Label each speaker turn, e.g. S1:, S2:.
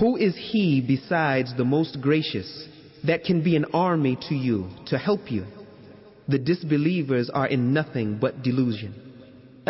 S1: Who is he besides the most gracious that can be an army to you to help you? The disbelievers are in nothing but delusion.